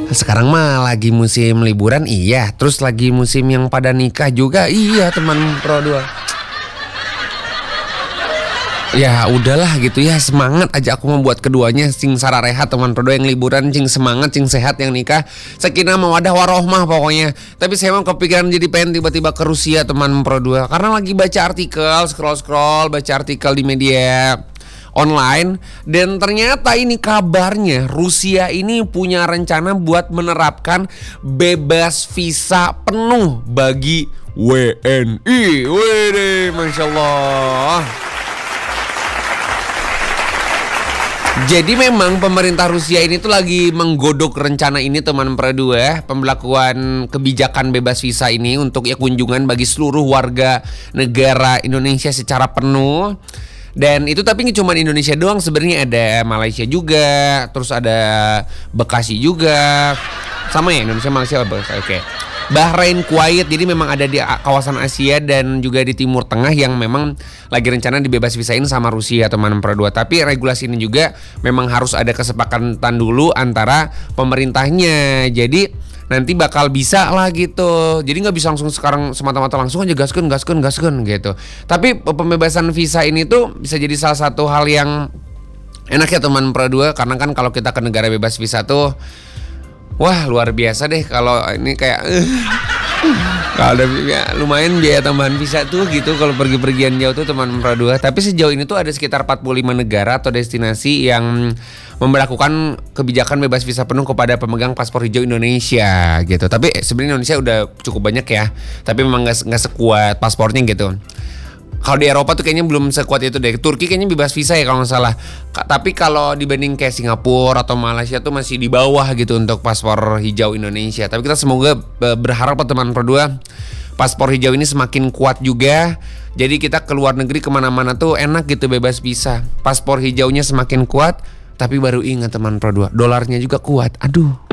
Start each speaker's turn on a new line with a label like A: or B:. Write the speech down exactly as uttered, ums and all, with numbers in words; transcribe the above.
A: Sekarang mah lagi musim liburan iya, terus lagi musim yang pada nikah juga iya teman Pro dua. Ya udahlah gitu ya, semangat aja aku membuat keduanya, cing sararehat teman Pro dua yang liburan, cing semangat, cing sehat yang nikah, sakinah mawaddah warohmah pokoknya. Tapi saya mau kepikiran jadi pengen tiba-tiba ke Rusia teman Pro dua karena lagi baca artikel, scroll-scroll, baca artikel di media online dan ternyata ini kabarnya Rusia ini punya rencana buat menerapkan bebas visa penuh bagi W N I. Wede, Masya Allah. Jadi memang pemerintah Rusia ini tuh lagi menggodok rencana ini teman Pro dua, pembelakuan kebijakan bebas visa ini untuk ya kunjungan bagi seluruh warga negara Indonesia secara penuh. Dan itu tapi nggak cuma Indonesia doang, sebenarnya ada Malaysia juga, terus ada Bekasi juga, sama ya Indonesia Malaysia Bekasi, oke. Bahrain, Kuwait, jadi memang ada di kawasan Asia dan juga di Timur Tengah yang memang lagi rencana dibebas visain sama Rusia teman Pro dua. Tapi regulasi ini juga memang harus ada kesepakatan dulu antara pemerintahnya. Jadi nanti bakal bisa lah gitu. Jadi nggak bisa langsung sekarang semata-mata langsung aja gaskeun gaskeun gaskeun gitu. Tapi pembebasan visa ini tuh bisa jadi salah satu hal yang enak ya teman Pro dua, karena kan kalau kita ke negara bebas visa tuh wah luar biasa deh kalau ini kayak uh, kalau ada ya, lumayan biaya tambahan visa tuh gitu kalau pergi-pergian jauh tuh teman Pro dua. Tapi sejauh ini tuh ada sekitar empat puluh lima negara atau destinasi yang memberlakukan kebijakan bebas visa penuh kepada pemegang paspor hijau Indonesia gitu. Tapi sebenarnya Indonesia udah cukup banyak ya, tapi memang nggak nggak sekuat paspornya gitu. Kalau di Eropa tuh kayaknya belum sekuat itu deh. Turki kayaknya bebas visa ya kalau nggak salah. Ka- tapi kalau dibanding kayak Singapura atau Malaysia tuh masih di bawah gitu untuk paspor hijau Indonesia. Tapi kita semoga e, berharap teman Pro dua paspor hijau ini semakin kuat juga. Jadi kita ke luar negeri kemana-mana tuh enak gitu bebas visa. Paspor hijaunya semakin kuat. Tapi baru ingat teman Pro dua, dolarnya juga kuat. Aduh.